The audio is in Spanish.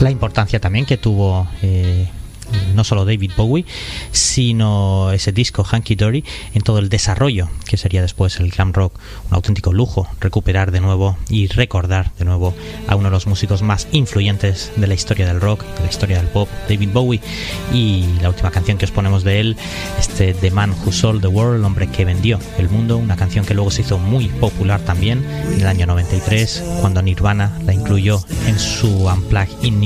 la importancia también que tuvo no solo David Bowie, sino ese disco Hunky Dory en todo el desarrollo que sería después el glam rock. Un auténtico lujo recuperar de nuevo y recordar de nuevo a uno de los músicos más influyentes de la historia del rock, de la historia del pop, David Bowie. Y la última canción que os ponemos de él, The Man Who Sold the World, el hombre que vendió el mundo, una canción que luego se hizo muy popular también en el año 93 cuando Nirvana la incluyó en su Unplugged in